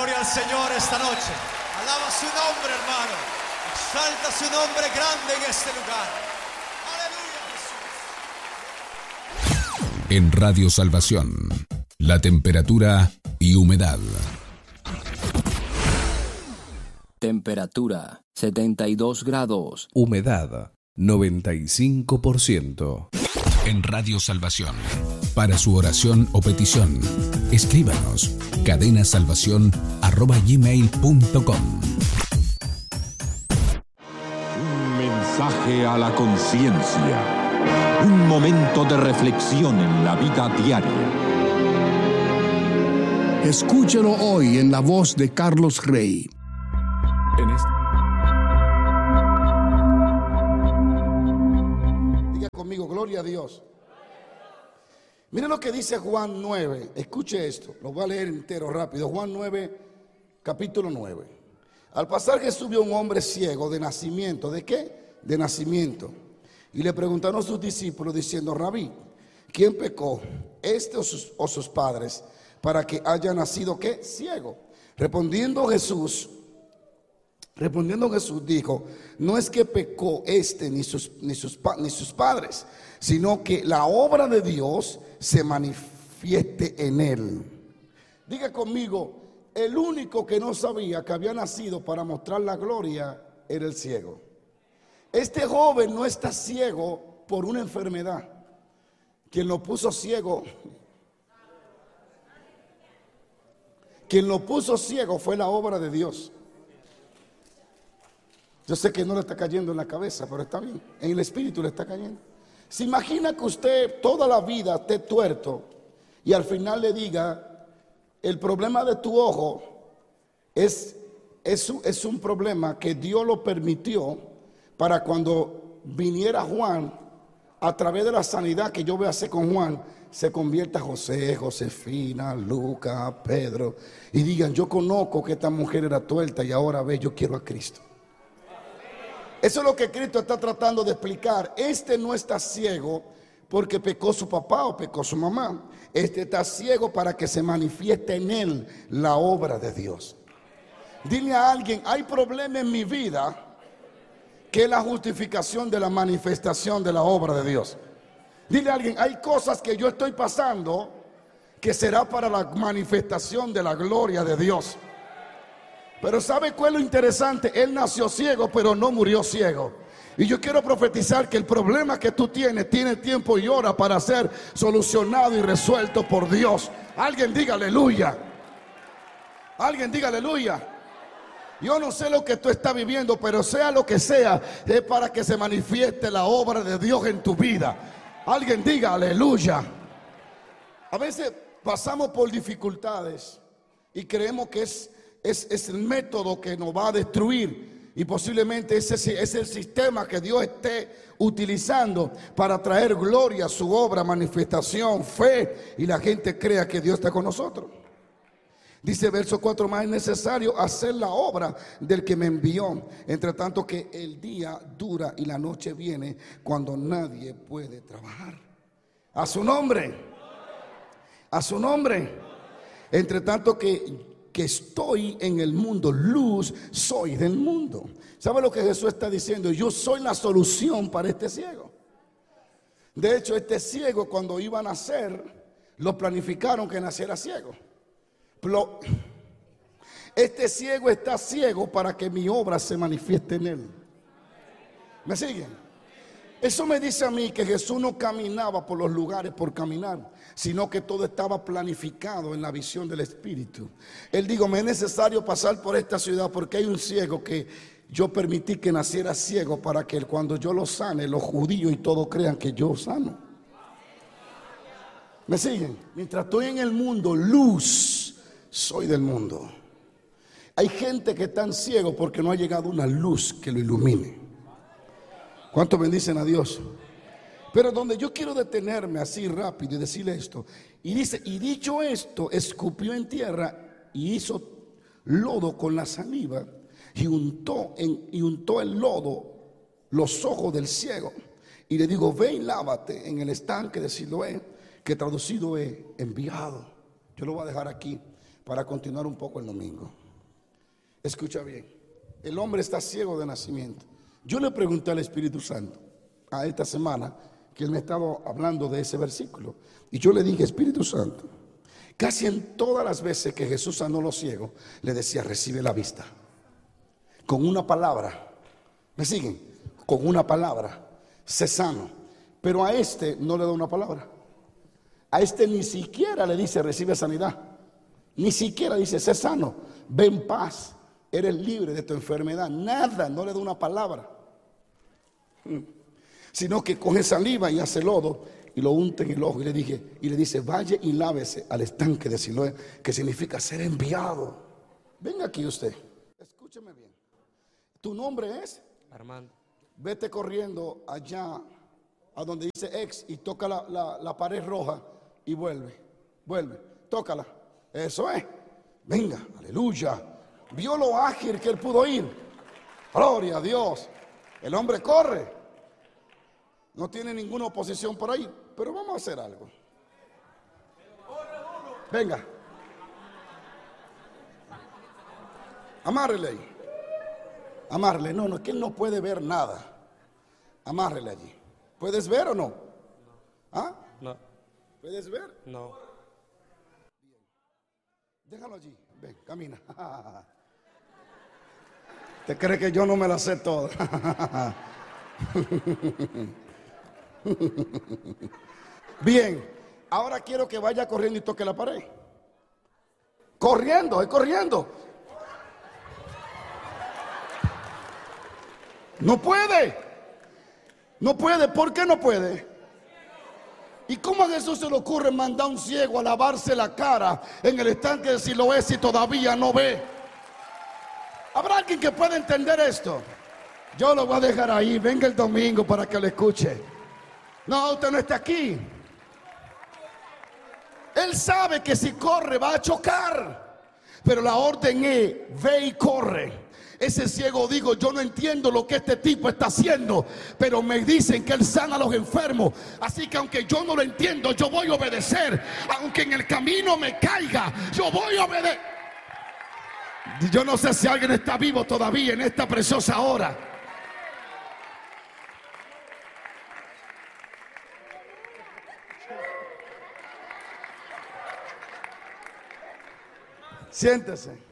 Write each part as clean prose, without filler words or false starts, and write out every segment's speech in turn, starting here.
gloria al Señor esta noche. Alaba su nombre, hermano. Exalta su nombre grande en este lugar. Aleluya, Jesús. En Radio Salvación, la temperatura y humedad. Temperatura 72 grados. Humedad 95%. En Radio Salvación, para su oración o petición, escríbanos cadenasalvacion@gmail.com. Un mensaje a la conciencia. Un momento de reflexión en la vida diaria. Escúchelo hoy en la voz de Carlos Rey. Diga conmigo, gloria a Dios. Mire lo que dice Juan 9. Escuche esto, lo voy a leer entero rápido. Juan 9, capítulo 9. Al pasar Jesús vio a un hombre ciego de nacimiento. ¿De qué? De nacimiento. Y le preguntaron a sus discípulos diciendo: Rabí, ¿quién pecó, este o sus padres, para que haya nacido ¿qué? Ciego? Respondiendo Jesús dijo: no es que pecó este ni sus padres, sino que la obra de Dios se manifieste en él. Diga conmigo, el único que no sabía que había nacido para mostrar la gloria era el ciego. Este joven no está ciego por una enfermedad. Quien lo puso ciego fue la obra de Dios. Yo sé que no le está cayendo en la cabeza, pero está bien, en el espíritu le está cayendo. ¿Se imagina que usted toda la vida esté tuerto y al final le diga: el problema de tu ojo es un problema que Dios lo permitió para cuando viniera Juan, a través de la sanidad que yo voy a hacer con Juan, se convierta José, Josefina, Lucas, Pedro, y digan: yo conozco que esta mujer era tuerta y ahora ve, yo quiero a Cristo? Eso es lo que Cristo está tratando de explicar. Este no está ciego porque pecó su papá o pecó su mamá. Este está ciego para que se manifieste en él la obra de Dios. Dile a alguien: hay problema en mi vida que es la justificación de la manifestación de la obra de Dios. Dile a alguien: hay cosas que yo estoy pasando que será para la manifestación de la gloria de Dios. Pero ¿sabe cuál es lo interesante? Él nació ciego, pero no murió ciego. Y yo quiero profetizar que el problema que tú tienes tiene tiempo y hora para ser solucionado y resuelto por Dios. Alguien diga aleluya. Alguien diga aleluya. Yo no sé lo que tú estás viviendo, pero sea lo que sea, es para que se manifieste la obra de Dios en tu vida. Alguien diga aleluya. A veces pasamos por dificultades y creemos que es el método que nos va a destruir, y posiblemente ese es el sistema que Dios esté utilizando para traer gloria a su obra, manifestación, fe, y la gente crea que Dios está con nosotros. Dice verso 4: más es necesario hacer la obra del que me envió, entre tanto que el día dura y la noche viene cuando nadie puede trabajar. A su nombre, a su nombre. Entre tanto que estoy en el mundo, luz soy del mundo. ¿Sabe lo que Jesús está diciendo? Yo soy la solución para este ciego. De hecho, este ciego, cuando iba a nacer, lo planificaron que naciera ciego. Este ciego está ciego para que mi obra se manifieste en él. ¿Me siguen? Eso me dice a mí que Jesús no caminaba por los lugares por caminar, sino que todo estaba planificado en la visión del Espíritu. Él dijo: me es necesario pasar por esta ciudad porque hay un ciego que yo permití que naciera ciego, para que cuando yo lo sane, los judíos y todos crean que yo sano. ¿Me siguen? Mientras estoy en el mundo, luz soy del mundo. Hay gente que están ciegos porque no ha llegado una luz que lo ilumine. ¿Cuántos bendicen a Dios? Pero donde yo quiero detenerme así rápido y decirle esto, y dice: y dicho esto, escupió en tierra y hizo lodo con la saliva y untó el lodo los ojos del ciego, y le digo: ve y lávate en el estanque de Siloé, que traducido es enviado. Yo lo voy a dejar aquí para continuar un poco el domingo. Escucha bien, el hombre está ciego de nacimiento. Yo le pregunté al Espíritu Santo a esta semana que él me ha estado hablando de ese versículo, y yo le dije: Espíritu Santo, casi en todas las veces que Jesús sanó a los ciegos, le decía: recibe la vista. Con una palabra, ¿me siguen? Con una palabra, sé sano. Pero a este no le da una palabra. A este ni siquiera le dice: recibe sanidad. Ni siquiera dice: sé sano, ve en paz, eres libre de tu enfermedad. Nada, no le da una palabra. Sino que coge saliva y hace lodo y lo unta en el ojo, y le dice: vaya y lávese al estanque de Siloé, que significa ser enviado. Venga aquí usted, escúcheme bien. ¿Tu nombre es? Armando. Vete corriendo allá a donde dice ex y toca la pared roja y vuelve, tócala. Eso es. Venga, aleluya. Vio lo ágil que él pudo ir. Gloria a Dios. El hombre corre. No tiene ninguna oposición por ahí. Pero vamos a hacer algo. Venga. Amárrele ahí. Amárrele. No, es que él no puede ver nada. Amárrele allí. ¿Puedes ver o no? ¿Ah? No. ¿Puedes ver? No. Bien. Déjalo allí. Ven, camina. ¿Te crees que yo no me la sé toda? Bien. Ahora quiero que vaya corriendo y toque la pared. Corriendo, corriendo. No puede. No puede. ¿Por qué no puede? ¿Y cómo a Jesús se le ocurre mandar a un ciego a lavarse la cara en el estanque de Siloé si todavía no ve? ¿Habrá alguien que pueda entender esto? Yo lo voy a dejar ahí. Venga el domingo para que lo escuche. No, usted no está aquí. Él sabe que si corre va a chocar. Pero la orden es: ve y corre. Ese ciego digo: yo no entiendo lo que este tipo está haciendo, pero me dicen que él sana a los enfermos. Así que aunque yo no lo entiendo, yo voy a obedecer. Aunque en el camino me caiga, yo voy a obedecer. Yo no sé si alguien está vivo todavía en esta preciosa hora. Siéntese.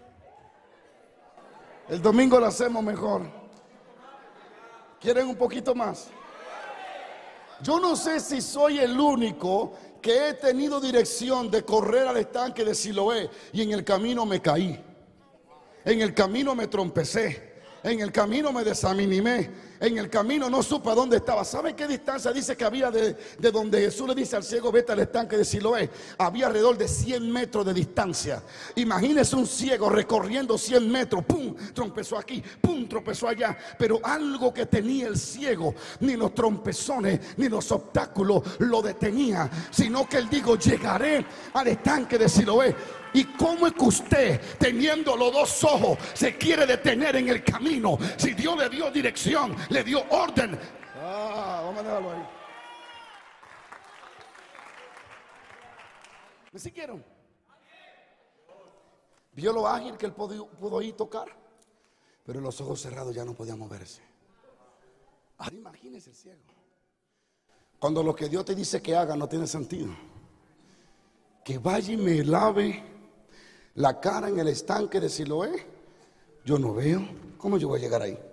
El domingo lo hacemos mejor. ¿Quieren un poquito más? Yo no sé si soy el único que he tenido dirección de correr al estanque de Siloé y en el camino me caí. En el camino me trompecé. En el camino me desanimé. En el camino no supe a dónde estaba. ¿Sabe qué distancia dice que había de donde Jesús le dice al ciego: vete al estanque de Siloé? Había alrededor de 100 metros de distancia. Imagínese un ciego recorriendo 100 metros. Pum, tropezó aquí, pum, tropezó allá. Pero algo que tenía el ciego, ni los trompezones ni los obstáculos lo detenía, sino que él dijo: llegaré al estanque de Siloé. ¿Y cómo es que usted, teniendo los dos ojos, se quiere detener en el camino? Si Dios le dio dirección, le dio orden. Vamos a dejarlo ahí. ¿Me siguieron? Vio lo ágil que él pudo ir tocar, pero los ojos cerrados ya no podía moverse. Ahora imagínese el ciego. Cuando lo que Dios te dice que haga no tiene sentido. Que vaya y me lave la cara en el estanque de Siloé. Yo no veo. ¿Cómo yo voy a llegar ahí?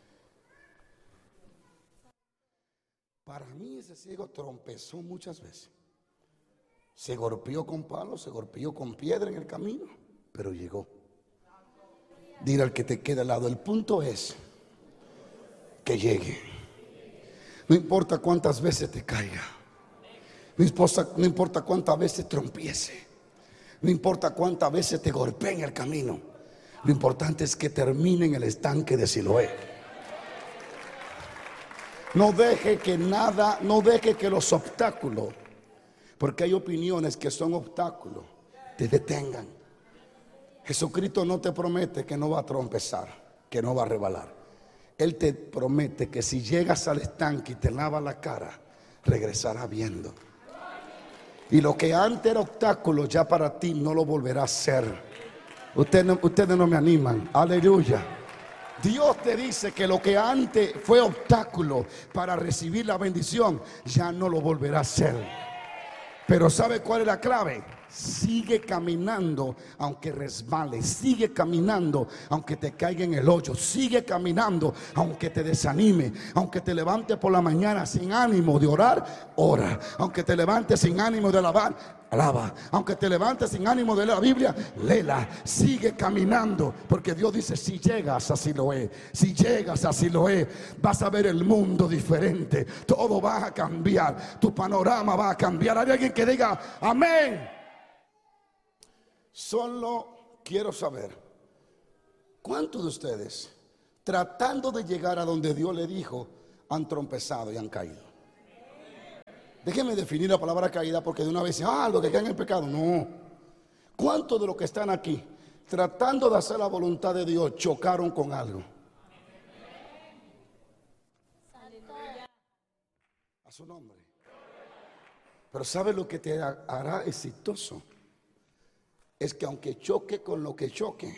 Para mí ese ciego trompezó muchas veces. Se golpeó con palos, se golpeó con piedra en el camino, pero llegó. Dile al que te queda al lado: el punto es que llegue. No importa cuántas veces te caiga. No importa cuántas veces trompiece. No importa cuántas veces te golpee en el camino. Lo importante es que termine en el estanque de Siloé. No deje que nada, no deje que los obstáculos, porque hay opiniones que son obstáculos, te detengan. Jesucristo no te promete que no va a trompezar, que no va a rebalar. Él te promete que si llegas al estanque y te lavas la cara, regresará viendo. Y lo que antes era obstáculo, ya para ti no lo volverá a ser. Ustedes no me animan. Aleluya. Dios te dice que lo que antes fue obstáculo para recibir la bendición, ya no lo volverá a hacer. Pero ¿sabe cuál es la clave? Sigue caminando aunque resbale. Sigue caminando aunque te caiga en el hoyo. Sigue caminando aunque te desanime. Aunque te levantes por la mañana sin ánimo de orar, ora. Aunque te levantes sin ánimo de alabar, alaba. Aunque te levantes sin ánimo de leer la Biblia, léela. Sigue caminando, porque Dios dice: si llegas a Siloé, si llegas a Siloé, vas a ver el mundo diferente. Todo va a cambiar. Tu panorama va a cambiar. Hay alguien que diga amén. Solo quiero saber, ¿cuántos de ustedes, tratando de llegar a donde Dios le dijo, han trompezado y han caído? Déjenme definir la palabra caída, porque de una vez los que caen en el pecado. No. ¿Cuántos de los que están aquí, tratando de hacer la voluntad de Dios, chocaron con algo? A su nombre. Pero ¿sabe lo que te hará exitoso? Es que aunque choque con lo que choque,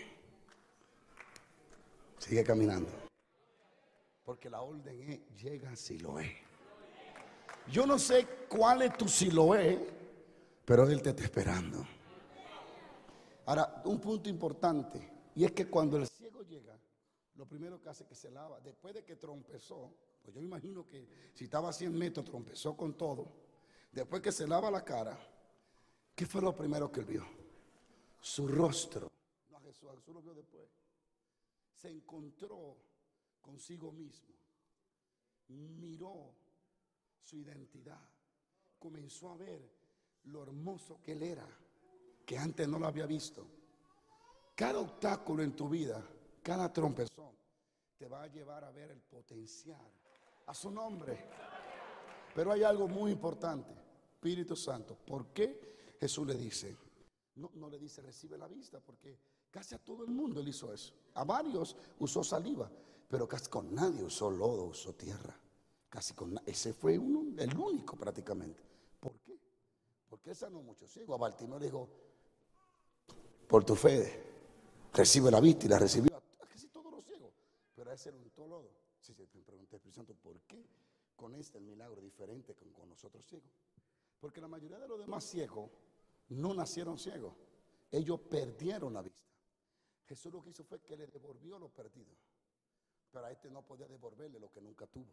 sigue caminando. Porque la orden es: llega a Siloé. Yo no sé cuál es tu Siloé, pero Él te está esperando. Ahora, un punto importante, y es que cuando el ciego llega, lo primero que hace es que se lava. Después de que trompezó, pues yo imagino que si estaba a 100 metros, trompezó con todo. Después que se lava la cara, ¿qué fue lo primero que él vio? Su rostro. No, a Jesús lo vio después. Se encontró consigo mismo. Miró su identidad. Comenzó a ver lo hermoso que él era, que antes no lo había visto. Cada obstáculo en tu vida, cada trompezón, te va a llevar a ver el potencial. A su nombre. Pero hay algo muy importante. Espíritu Santo, ¿por qué Jesús le dice? No le dice recibe la vista, porque casi a todo el mundo él hizo eso. A varios usó saliva, pero casi con nadie usó lodo, usó tierra. Casi con nadie. Ese fue el único prácticamente. ¿Por qué? Porque él sanó muchos ciegos. A Bartimeo le dijo: por tu fe recibe la vista, y la recibió a casi todos los ciegos. Pero a ese era un lodo. Sí, te pregunté, Espíritu Santo, ¿por qué con el milagro diferente con nosotros ciegos? Porque la mayoría de los demás ciegos no nacieron ciegos. Ellos perdieron la vista. Jesús lo que hizo fue que le devolvió lo perdido. Pero a este no podía devolverle lo que nunca tuvo.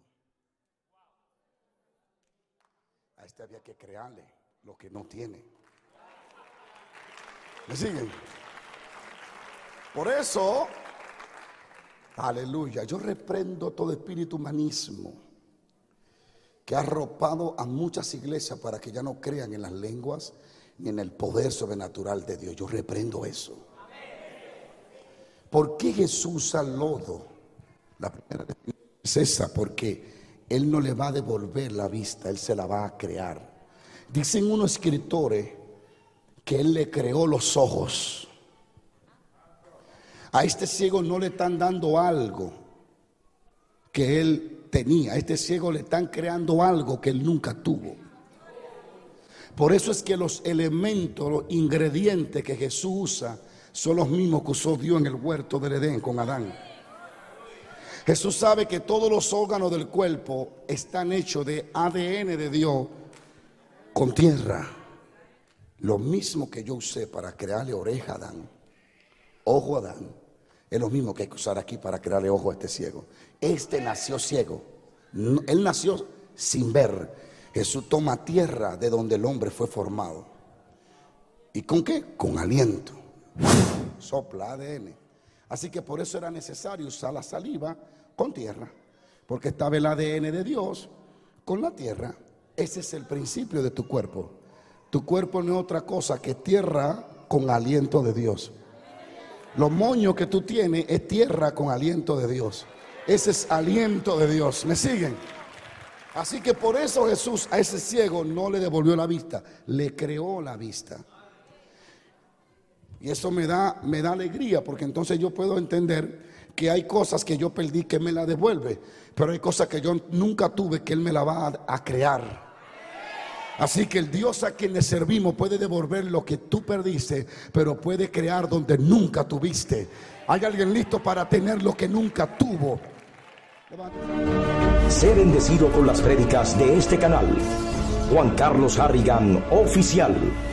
A este había que crearle lo que no tiene. ¿Me siguen? Por eso, aleluya, yo reprendo todo espíritu humanismo que ha arropado a muchas iglesias para que ya no crean en las lenguas ni en el poder sobrenatural de Dios. Yo reprendo eso. ¿Por qué Jesús usa lodo? La primera es esa: porque Él no le va a devolver la vista, Él se la va a crear. Dicen unos escritores que Él le creó los ojos. A este ciego no le están dando algo que él tenía. A este ciego le están creando algo que él nunca tuvo. Por eso es que los elementos, los ingredientes que Jesús usa son los mismos que usó Dios en el huerto del Edén con Adán. Jesús sabe que todos los órganos del cuerpo están hechos de ADN de Dios con tierra. Lo mismo que yo usé para crearle oreja a Adán, ojo a Adán, es lo mismo que hay que usar aquí para crearle ojo a este ciego. Este nació ciego. Él nació sin ver. Jesús toma tierra de donde el hombre fue formado. ¿Y con qué? Con aliento. Sopla ADN. Así que por eso era necesario usar la saliva con tierra, porque estaba el ADN de Dios con la tierra. Ese es el principio de tu cuerpo. Tu cuerpo no es otra cosa que tierra con aliento de Dios. Los moños que tú tienes es tierra con aliento de Dios. Ese es aliento de Dios. ¿Me siguen? Así que por eso Jesús a ese ciego no le devolvió la vista, le creó la vista. Y eso me da alegría, porque entonces yo puedo entender que hay cosas que yo perdí que me la devuelve, pero hay cosas que yo nunca tuve que Él me la va a crear. Así que el Dios a quien le servimos puede devolver lo que tú perdiste, pero puede crear donde nunca tuviste. ¿Hay alguien listo para tener lo que nunca tuvo? Sé bendecido con las prédicas de este canal. Juan Carlos Harrigan, oficial.